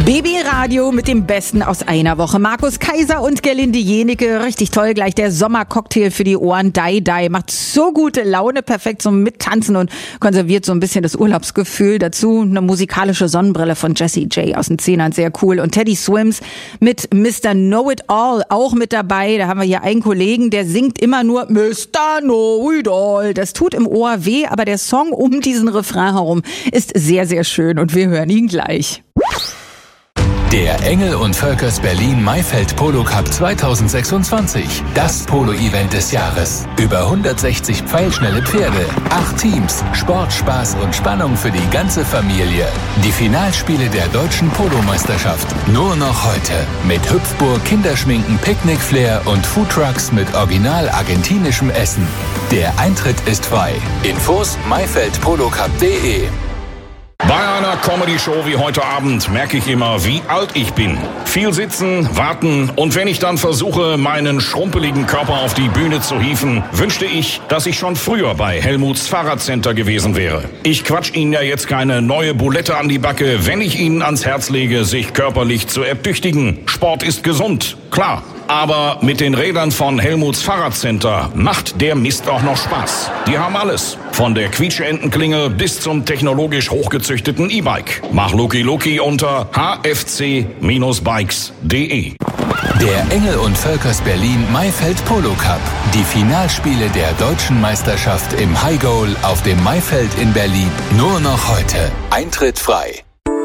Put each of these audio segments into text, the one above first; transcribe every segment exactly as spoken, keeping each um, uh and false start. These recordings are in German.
B B-Radio mit dem Besten aus einer Woche. Markus Kaiser und Gerlinde Jenecke. Richtig toll, gleich der Sommercocktail für die Ohren. Dai Dai macht so gute Laune, perfekt zum Mittanzen und konserviert so ein bisschen das Urlaubsgefühl. Dazu eine musikalische Sonnenbrille von Jessie J aus den Zehnern, sehr cool. Und Teddy Swims mit Mister Know-It-All auch mit dabei. Da haben wir hier einen Kollegen, der singt immer nur Mister Know-It-All. Das tut im Ohr weh, aber der Song um diesen Refrain herum ist sehr, sehr schön und wir hören ihn gleich. Der Engel und Völkers Berlin Maifeld Polo Cup zweitausendsechsundzwanzig. Das Polo-Event des Jahres. Über hundertsechzig pfeilschnelle Pferde, acht Teams, Sport, Spaß und Spannung für die ganze Familie. Die Finalspiele der deutschen Polo-Meisterschaft. Nur noch heute. Mit Hüpfburg, Kinderschminken, Picknick-Flair und Foodtrucks mit original argentinischem Essen. Der Eintritt ist frei. Infos maifeld polo cup punkt de. Bei einer Comedy-Show wie heute Abend merke ich immer, wie alt ich bin. Viel sitzen, warten und wenn ich dann versuche, meinen schrumpeligen Körper auf die Bühne zu hieven, wünschte ich, dass ich schon früher bei Helmuts Fahrradcenter gewesen wäre. Ich quatsch Ihnen ja jetzt keine neue Bulette an die Backe, wenn ich Ihnen ans Herz lege, sich körperlich zu ertüchtigen. Sport ist gesund, klar. Aber mit den Rädern von Helmuts Fahrradcenter macht der Mist auch noch Spaß. Die haben alles. Von der Quietsche-Entenklingel bis zum technologisch hochgezüchteten E-Bike. Mach Luki Luki unter h f c Bindestrich bikes punkt de. Der Engel und Völkers Berlin Maifeld Polo Cup. Die Finalspiele der deutschen Meisterschaft im High Goal auf dem Maifeld in Berlin. Nur noch heute. Eintritt frei.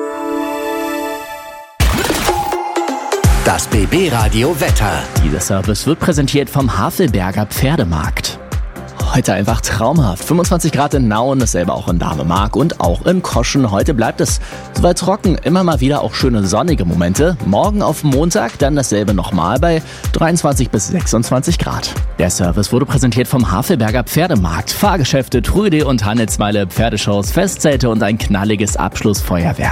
Das B B-Radio Wetter. Dieser Service wird präsentiert vom Havelberger Pferdemarkt. Heute einfach traumhaft. fünfundzwanzig Grad in Nauen, dasselbe auch in Davemark und auch in Koschen. Heute bleibt es soweit trocken, immer mal wieder auch schöne sonnige Momente. Morgen auf Montag dann dasselbe nochmal bei dreiundzwanzig bis sechsundzwanzig Grad. Der Service wurde präsentiert vom Havelberger Pferdemarkt. Fahrgeschäfte, Trüde und Handelsmeile, Pferdeshows, Festzelte und ein knalliges Abschlussfeuerwerk.